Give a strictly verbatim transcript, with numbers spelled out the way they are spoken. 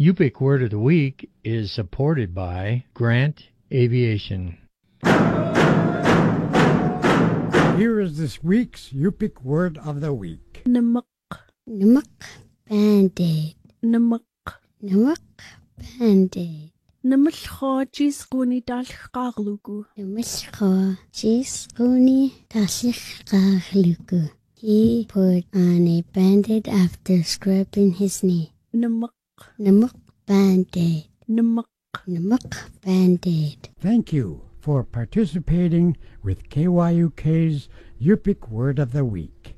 Yupik Word of the Week is supported by Grant Aviation. Here is this week's Yupik Word of the Week. Namak. Namak Band-Aid. Namak. Namak Band-Aid. Namalcho cheese kuni dalchqarlugu. Namalcho cheese kuni dalchqarlugu. He put on a Band-Aid after scraping his knee. Namak. Namak Band-Aid. Namak. Namak Band-Aid. Thank you for participating with K Y U K's Yupik Word of the Week.